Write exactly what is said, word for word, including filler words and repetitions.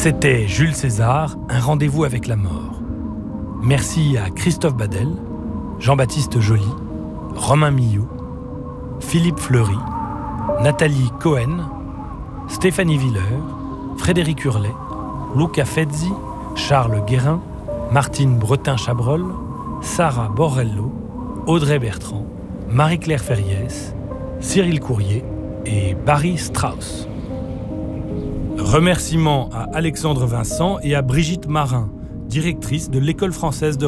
C'était Jules César, un rendez-vous avec la mort. Merci à Christophe Badel, Jean-Baptiste Joly, Romain Millot, Philippe Fleury, Nathalie Cohen, Stéphanie Villeur, Frédéric Hurlet, Luca Fezzi, Charles Guérin, Martine Bretin-Chabrol, Sarah Borrello, Audrey Bertrand, Marie-Claire Ferriès, Cyril Courrier et Barry Strauss. Remerciements à Alexandre Vincent et à Brigitte Marin, directrice de l'École française de